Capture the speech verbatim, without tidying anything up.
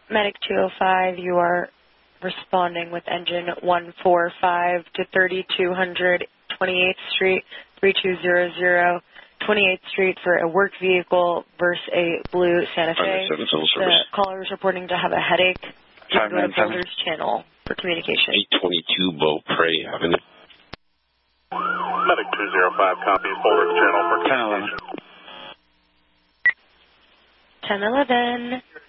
Medic two oh five, you are responding with engine one four five to thirty-two hundred twenty-eighth Street, three two zero zero, twenty-eighth Street for a work vehicle versus a blue Santa Fe. The caller is reporting to have a headache. You can go to Boulder's channel for communication. eight twenty-two Beaupre Avenue. Medic two oh five copies Boulder's channel for communication. ten eleven.